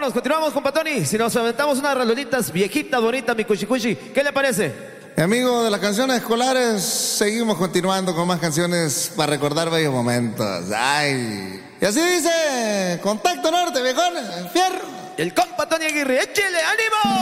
continuamos, compa Tony. Si nos aventamos unas rolonitas viejitas, bonitas, mi cuchicuchi, ¿qué le parece? Mi amigo de las canciones escolares, seguimos continuando con más canciones para recordar bellos momentos. Ay. Y así dice, Contacto Norte, viejón, fierro. El compa Tony Aguirre, échele ánimo.